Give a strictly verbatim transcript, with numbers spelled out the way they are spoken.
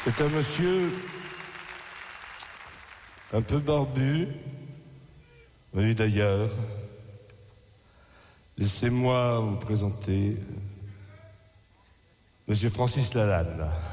C'est un monsieur un peu barbu, venu d'ailleurs. Laissez-moi vous présenter Monsieur Francis Lalanne.